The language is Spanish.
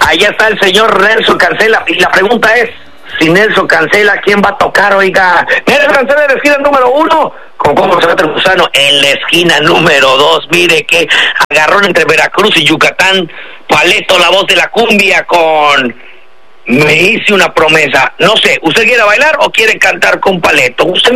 Allá está el señor Nelson Cancela. Y la pregunta es, si Nelson Cancela, ¿quién va a tocar, oiga? Nelson Cancela en la esquina número 1, con cómo se va el gusano en la esquina número 2. Mire que agarrón entre Veracruz y Yucatán. Paleto, la voz de la cumbia con Me hice una promesa. No sé, ¿usted quiere bailar o quiere cantar con Paleto? Usted